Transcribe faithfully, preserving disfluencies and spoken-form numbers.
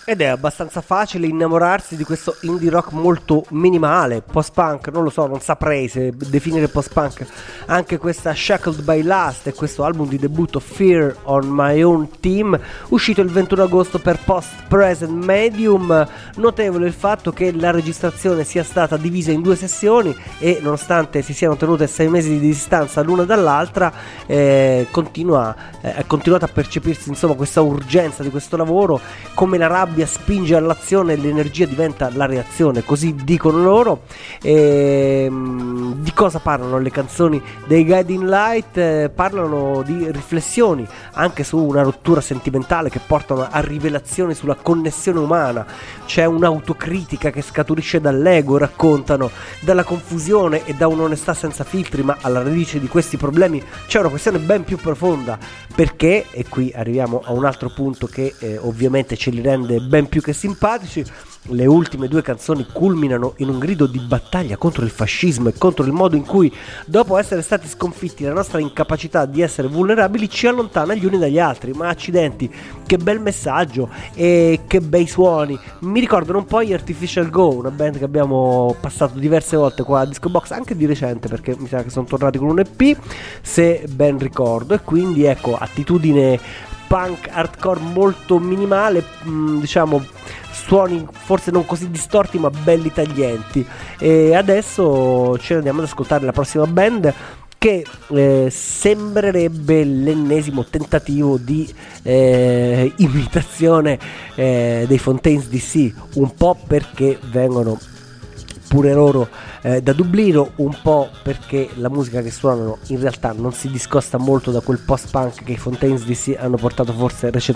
Ed è abbastanza facile innamorarsi di questo indie rock molto minimale, post-punk, non lo so, non saprei se definire post-punk anche questa Shackled by Lust e questo album di debutto Fear on My Own Team, uscito il ventuno agosto per Post Present Medium. Notevole il fatto che la registrazione sia stata divisa in due sessioni e nonostante si siano tenute sei mesi di distanza l'una dall'altra, eh, continua, eh, è continuata a percepirsi insomma questa urgenza di questo lavoro, come la rabbia spinge all'azione e l'energia diventa la reazione, così dicono loro. E, di cosa parlano le canzoni dei Guiding Light? Eh, parlano di riflessioni anche su una rottura sentimentale che portano a rivelazioni sulla connessione umana. C'è un'autocritica che scaturisce dall'ego, raccontano, dalla confusione e da un'onestà senza filtri, ma alla radice di questi problemi c'è una questione ben più profonda, perché, e qui arriviamo a un altro punto che eh, ovviamente ce li rende ben più che simpatici, le ultime due canzoni culminano in un grido di battaglia contro il fascismo e contro il modo in cui, dopo essere stati sconfitti, la nostra incapacità di essere vulnerabili ci allontana gli uni dagli altri. Ma accidenti, che bel messaggio e che bei suoni, mi ricordano un po' gli Artificial Go, una band che abbiamo passato diverse volte qua a Disco Box, anche di recente, perché mi sa che sono tornati con un E P, se ben ricordo. E quindi ecco, attitudine punk hardcore molto minimale, mh, diciamo suoni forse non così distorti ma belli taglienti. E adesso ce ne andiamo ad ascoltare la prossima band, che eh, sembrerebbe l'ennesimo tentativo di eh, imitazione eh, dei Fontaines D C, un po' perché vengono pure loro eh, da Dublino, un po' perché la musica che suonano in realtà non si discosta molto da quel post-punk che i Fontaines D C hanno portato forse recentemente